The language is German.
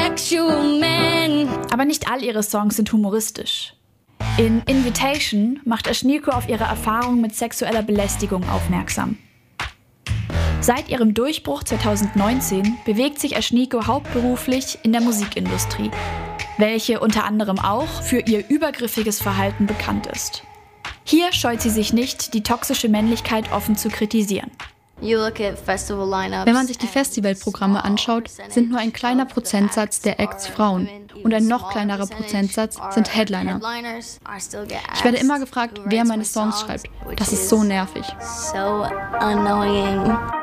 sexual man. Aber nicht all ihre Songs sind humoristisch. In Invitation macht Ashnikko auf ihre Erfahrung mit sexueller Belästigung aufmerksam. Seit ihrem Durchbruch 2019 bewegt sich Ashnikko hauptberuflich in der Musikindustrie, welche unter anderem auch für ihr übergriffiges Verhalten bekannt ist. Hier scheut sie sich nicht, die toxische Männlichkeit offen zu kritisieren. Wenn man sich die Festivalprogramme anschaut, sind nur ein kleiner Prozentsatz der Acts Frauen und ein noch kleinerer Prozentsatz sind Headliner. Ich werde immer gefragt, wer meine Songs schreibt. Das ist so nervig.